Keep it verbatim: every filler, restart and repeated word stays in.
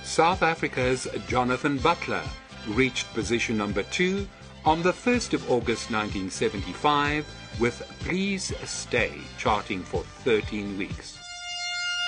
South Africa's Jonathan Butler reached position number two on the first of August nineteen seventy-five with Please Stay charting for thirteen weeks.